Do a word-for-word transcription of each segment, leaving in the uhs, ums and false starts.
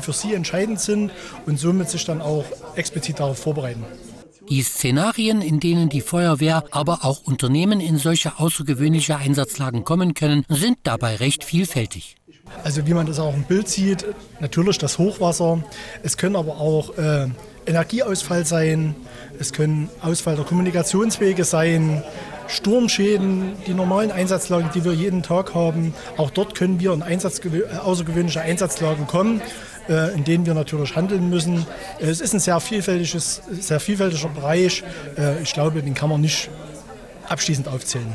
für sie entscheidend sind und somit sich dann auch explizit darauf vorbereiten. Die Szenarien, in denen die Feuerwehr, aber auch Unternehmen in solche außergewöhnliche Einsatzlagen kommen können, sind dabei recht vielfältig. Also wie man das auch im Bild sieht, natürlich das Hochwasser, es können aber auch äh, Energieausfall sein, es können Ausfall der Kommunikationswege sein, Sturmschäden, die normalen Einsatzlagen, die wir jeden Tag haben. Auch dort können wir in Einsatz, außergewöhnliche Einsatzlagen kommen, äh, in denen wir natürlich handeln müssen. Es ist ein sehr vielfältiges, sehr vielfältiger Bereich. Äh, ich glaube, den kann man nicht abschließend aufzählen.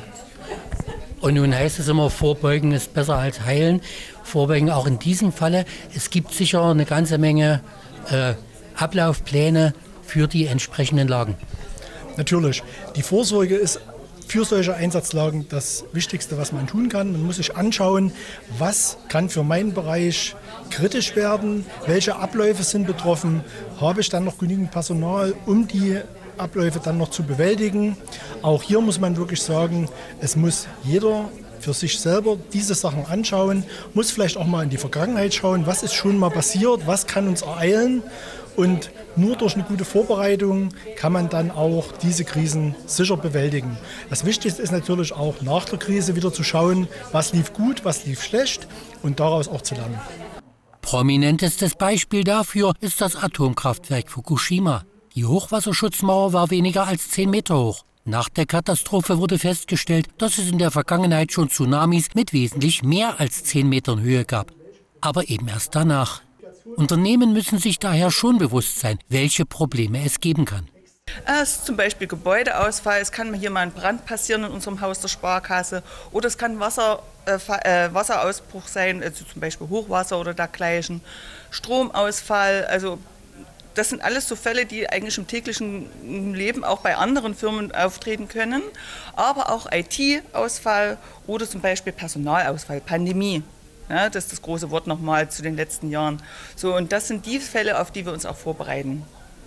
Und nun heißt es immer, Vorbeugen ist besser als Heilen. Vorbeugen auch in diesem Falle. Es gibt sicher eine ganze Menge äh, Ablaufpläne für die entsprechenden Lagen. Natürlich. Die Vorsorge ist für solche Einsatzlagen das Wichtigste, was man tun kann. Man muss sich anschauen, was kann für meinen Bereich kritisch werden, welche Abläufe sind betroffen, habe ich dann noch genügend Personal, um die Abläufe dann noch zu bewältigen. Auch hier muss man wirklich sagen, es muss jeder für sich selber diese Sachen anschauen, muss vielleicht auch mal in die Vergangenheit schauen, was ist schon mal passiert, was kann uns ereilen. Und nur durch eine gute Vorbereitung kann man dann auch diese Krisen sicher bewältigen. Das Wichtigste ist natürlich auch nach der Krise wieder zu schauen, was lief gut, was lief schlecht und daraus auch zu lernen. Prominentestes Beispiel dafür ist das Atomkraftwerk Fukushima. Die Hochwasserschutzmauer war weniger als zehn Meter hoch. Nach der Katastrophe wurde festgestellt, dass es in der Vergangenheit schon Tsunamis mit wesentlich mehr als zehn Metern Höhe gab. Aber eben erst danach. Unternehmen müssen sich daher schon bewusst sein, welche Probleme es geben kann. Es ist zum Beispiel Gebäudeausfall, es kann hier mal ein Brand passieren in unserem Haus der Sparkasse oder es kann Wasser, äh, Wasserausbruch sein, also zum Beispiel Hochwasser oder dergleichen, Stromausfall, also das sind alles so Fälle, die eigentlich im täglichen Leben auch bei anderen Firmen auftreten können, aber auch I T-Ausfall oder zum Beispiel Personalausfall, Pandemie. Ja, das ist das große Wort nochmal zu den letzten Jahren. So, und das sind die Fälle, auf die wir uns auch vorbereiten.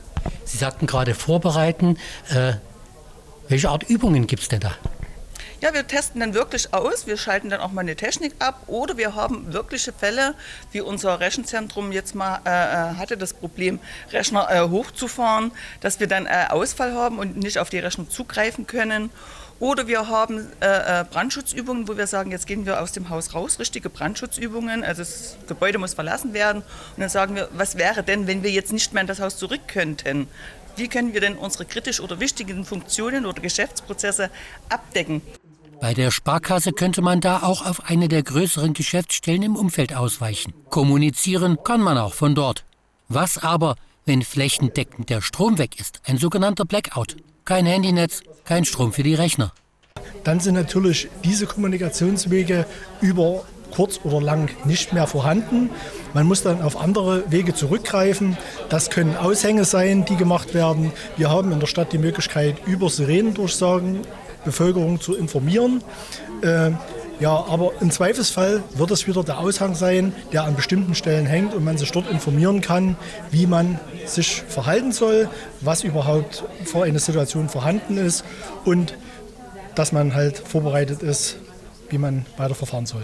Sie sagten gerade vorbereiten. Äh, welche Art Übungen gibt es denn da? Ja, wir testen dann wirklich aus. Wir schalten dann auch mal eine Technik ab. Oder wir haben wirkliche Fälle, wie unser Rechenzentrum jetzt mal äh, hatte, das Problem, Rechner äh, hochzufahren, dass wir dann äh, Ausfall haben und nicht auf die Rechner zugreifen können. Oder wir haben äh, Brandschutzübungen, wo wir sagen, jetzt gehen wir aus dem Haus raus, richtige Brandschutzübungen, also das Gebäude muss verlassen werden. Und dann sagen wir, was wäre denn, wenn wir jetzt nicht mehr in das Haus zurück könnten? Wie können wir denn unsere kritisch oder wichtigen Funktionen oder Geschäftsprozesse abdecken? Bei der Sparkasse könnte man da auch auf eine der größeren Geschäftsstellen im Umfeld ausweichen. Kommunizieren kann man auch von dort. Was aber, wenn flächendeckend der Strom weg ist? Ein sogenannter Blackout. Kein Handynetz, kein Strom für die Rechner. Dann sind natürlich diese Kommunikationswege über kurz oder lang nicht mehr vorhanden. Man muss dann auf andere Wege zurückgreifen. Das können Aushänge sein, die gemacht werden. Wir haben in der Stadt die Möglichkeit, über Sirenendurchsagen Bevölkerung zu informieren. Äh, ja, aber im Zweifelsfall wird es wieder der Aushang sein, der an bestimmten Stellen hängt und man sich dort informieren kann, wie man sich verhalten soll, was überhaupt vor einer Situation vorhanden ist und dass man halt vorbereitet ist, wie man weiter verfahren soll.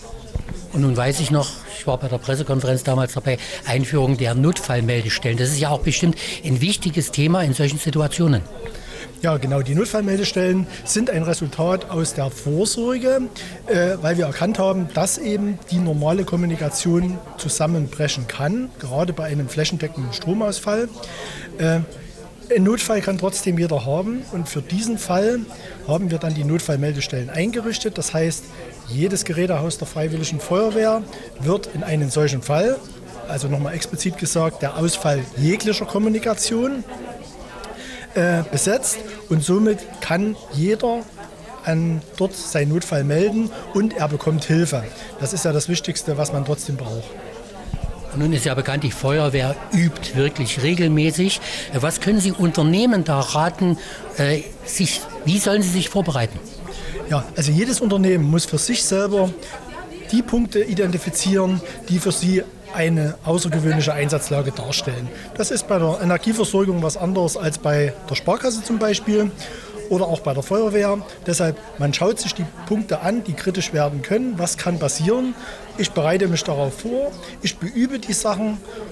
Und nun weiß ich noch, ich war bei der Pressekonferenz damals dabei, Einführung der Notfallmeldestellen. Das ist ja auch bestimmt ein wichtiges Thema in solchen Situationen. Ja, genau. Die Notfallmeldestellen sind ein Resultat aus der Vorsorge, äh, weil wir erkannt haben, dass eben die normale Kommunikation zusammenbrechen kann, gerade bei einem flächendeckenden Stromausfall. Äh, Ein Notfall kann trotzdem jeder haben und für diesen Fall haben wir dann die Notfallmeldestellen eingerichtet. Das heißt, jedes Gerätehaus der Freiwilligen Feuerwehr wird in einen solchen Fall, also nochmal explizit gesagt, der Ausfall jeglicher Kommunikation, äh, besetzt und somit kann jeder an dort seinen Notfall melden und er bekommt Hilfe. Das ist ja das Wichtigste, was man trotzdem braucht. Und nun ist ja bekannt, die Feuerwehr übt wirklich regelmäßig. Was können Sie Unternehmen da raten, äh, sich, wie sollen sie sich vorbereiten? Ja, also jedes Unternehmen muss für sich selber die Punkte identifizieren, die für sie eine außergewöhnliche Einsatzlage darstellen. Das ist bei der Energieversorgung was anderes als bei der Sparkasse zum Beispiel oder auch bei der Feuerwehr. Deshalb, man schaut sich die Punkte an, die kritisch werden können. Was kann passieren? Ich bereite mich darauf vor, ich beübe die Sachen